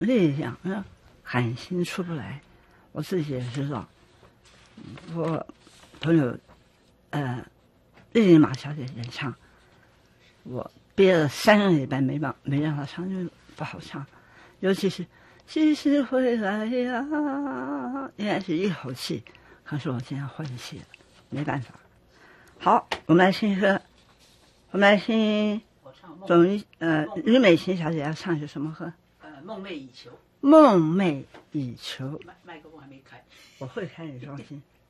力量，喊心出不来。我自己也知道，我朋友丽丽马小姐演唱，我憋了3个礼拜没让她唱，因为不好唱，尤其是几时回来呀，应该是一口气，可是我今天换气了，没办法。好，我们来听歌，我们来听吕美琴小姐要唱些什么歌？ 梦寐以求。 梦寐以求。 麦克风还没开， 我会开，你放心。